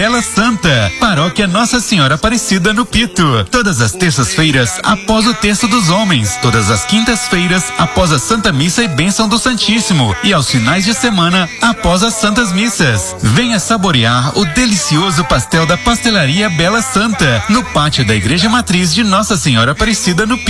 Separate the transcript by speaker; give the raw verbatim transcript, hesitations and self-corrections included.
Speaker 1: Bela Santa, Paróquia Nossa Senhora Aparecida no Pito. Todas as terças-feiras após o Terço dos Homens, todas as quintas-feiras após a Santa Missa e Bênção do Santíssimo e aos finais de semana após as Santas Missas. Venha saborear o delicioso pastel da Pastelaria Bela Santa no pátio da Igreja Matriz de Nossa Senhora Aparecida no Pito.